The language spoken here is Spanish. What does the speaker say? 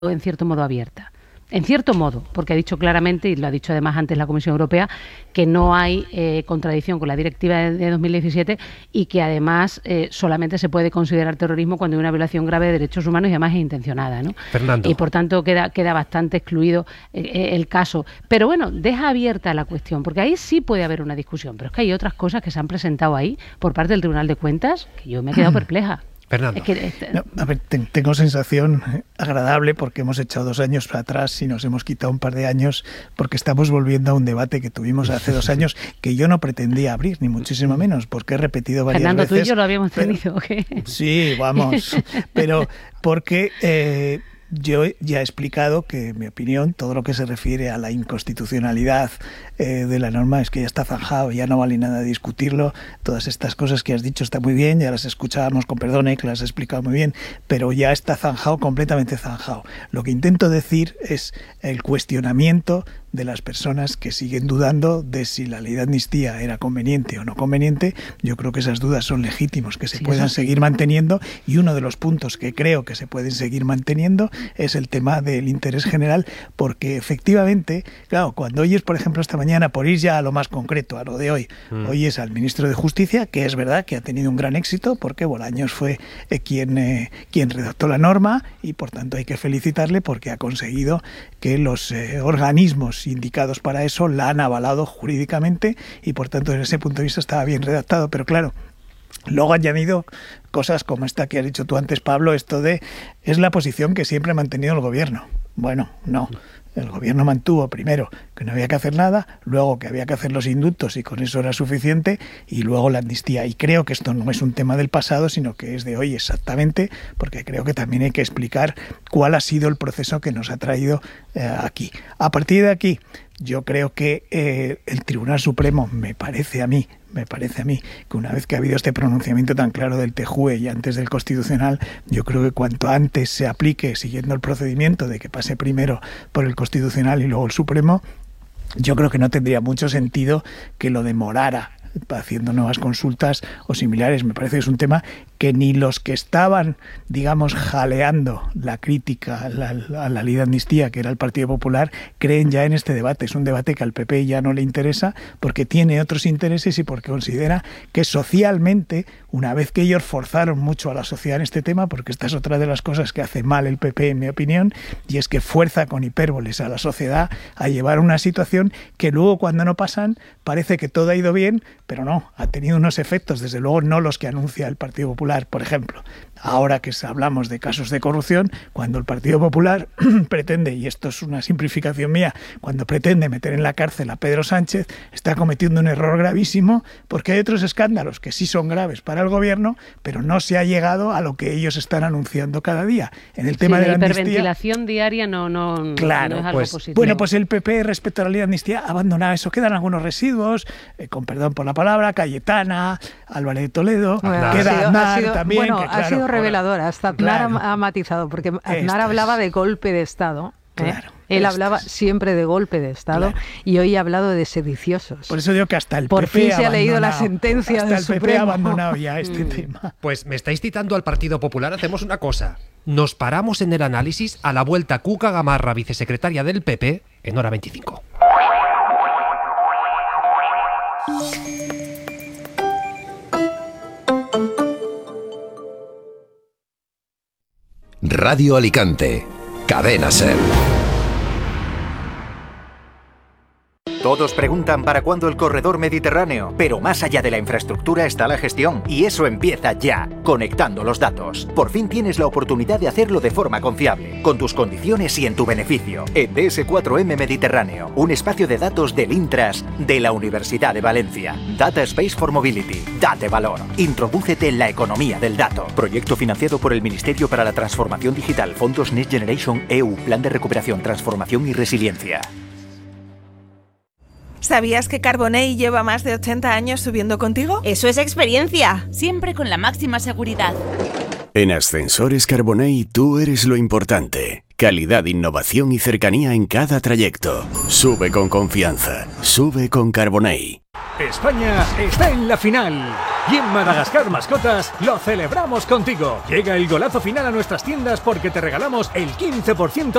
en cierto modo abierta. En cierto modo, porque ha dicho claramente, y lo ha dicho además antes la Comisión Europea, que no hay contradicción con la directiva de 2017 y que además solamente se puede considerar terrorismo cuando hay una violación grave de derechos humanos y además es intencionada, ¿no? Fernando. Y por tanto queda bastante excluido el caso. Pero bueno, deja abierta la cuestión, porque ahí sí puede haber una discusión, pero es que hay otras cosas que se han presentado ahí por parte del Tribunal de Cuentas que yo me he quedado perpleja. Fernando. Es que, No, a ver, tengo sensación agradable porque hemos echado 2 años para atrás y nos hemos quitado un par de años porque estamos volviendo a un debate que tuvimos hace 2 años que yo no pretendía abrir, ni muchísimo menos, porque he repetido varias Fernando, veces. tú y yo lo habíamos tenido. Sí, vamos, pero porque yo ya he explicado que, en mi opinión, todo lo que se refiere a la inconstitucionalidad de la norma es que ya está zanjado, ya no vale nada discutirlo. Todas estas cosas que has dicho están muy bien, ya las escuchábamos con perdón, que las has explicado muy bien, pero ya está zanjado, completamente zanjado. Lo que intento decir es el cuestionamiento de las personas que siguen dudando de si la ley de amnistía era conveniente o no conveniente. Yo creo que esas dudas son legítimos, que se puedan seguir manteniendo, y uno de los puntos que creo que se pueden seguir manteniendo es el tema del interés general, porque efectivamente, claro, cuando oyes, por ejemplo, esta mañana, por ir ya a lo más concreto, a lo de hoy, oyes al ministro de Justicia, que es verdad que ha tenido un gran éxito, porque Bolaños fue quien redactó la norma, y por tanto hay que felicitarle porque ha conseguido que los organismos indicados para eso la han avalado jurídicamente, y por tanto desde ese punto de vista estaba bien redactado. Pero claro, luego ha añadido cosas como esta que has dicho tú antes, Pablo, esto de es la posición que siempre ha mantenido el gobierno. Bueno, no. El gobierno mantuvo primero que no había que hacer nada, luego que había que hacer los indultos y con eso era suficiente, y luego la amnistía. Y creo que esto no es un tema del pasado, sino que es de hoy exactamente, porque creo que también hay que explicar cuál ha sido el proceso que nos ha traído aquí. A partir de aquí, yo creo que el Tribunal Supremo, me parece a mí que una vez que ha habido este pronunciamiento tan claro del TJUE y antes del Constitucional, yo creo que cuanto antes se aplique siguiendo el procedimiento de que pase primero por el Constitucional y luego el Supremo, yo creo que no tendría mucho sentido que lo demorara haciendo nuevas consultas o similares. Me parece que es un tema que ni los que estaban, digamos, jaleando la crítica a la ley de amnistía, que era el Partido Popular, creen ya en este debate. Es un debate que al PP ya no le interesa porque tiene otros intereses y porque considera que socialmente, una vez que ellos forzaron mucho a la sociedad en este tema, porque esta es otra de las cosas que hace mal el PP, en mi opinión, y es que fuerza con hipérboles a la sociedad a llevar una situación que luego, cuando no pasan, parece que todo ha ido bien, pero no, ha tenido unos efectos, desde luego no los que anuncia el Partido Popular. Por ejemplo, ahora que hablamos de casos de corrupción, cuando el Partido Popular pretende, y esto es una simplificación mía, cuando pretende meter en la cárcel a Pedro Sánchez, está cometiendo un error gravísimo, porque hay otros escándalos que sí son graves para el gobierno, pero no se ha llegado a lo que ellos están anunciando cada día. En el tema de la amnistía, hiperventilación diaria no, claro, no es algo positivo. Bueno, pues el PP respecto a la ley de amnistía ha abandonado eso. Quedan algunos residuos, con perdón por la palabra, Cayetana, Álvarez de Toledo, queda Aznar también. Bueno, que, claro, ha sido reveladora. Hasta Aznar ha matizado, porque Aznar hablaba de golpe de Estado. Claro. Él hablaba siempre de golpe de Estado, y hoy ha hablado de sediciosos. Por eso digo que hasta el Por PP fin se ha leído la sentencia del Supremo. PP ha abandonado ya este tema. Pues me estáis citando al Partido Popular. Hacemos una cosa. Nos paramos en el análisis a la vuelta. Cuca Gamarra, vicesecretaria del PP, en hora 25. Radio Alicante, Cadena SER. Todos preguntan para cuándo el corredor mediterráneo, pero más allá de la infraestructura está la gestión, y eso empieza ya, conectando los datos. Por fin tienes la oportunidad de hacerlo de forma confiable, con tus condiciones y en tu beneficio. En DS4M Mediterráneo, un espacio de datos del Intras de la Universidad de Valencia. Data Space for Mobility. Date valor. Introdúcete en la economía del dato. Proyecto financiado por el Ministerio para la Transformación Digital, Fondos Next Generation EU, Plan de Recuperación, Transformación y Resiliencia. ¿Sabías que Carbonell lleva más de 80 años subiendo contigo? Eso es experiencia, siempre con la máxima seguridad. En Ascensores Carbonell tú eres lo importante. Calidad, innovación y cercanía en cada trayecto. Sube con confianza. Sube con Carbonell. España está en la final. Y en Madagascar Mascotas lo celebramos contigo. Llega el golazo final a nuestras tiendas porque te regalamos el 15%